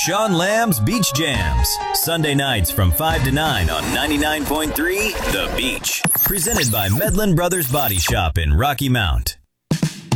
Sean Lamb's Beach Jams. Sunday nights from 5 to 9 on 99.3 The Beach. Presented by Medlin Brothers Body Shop in Rocky Mount.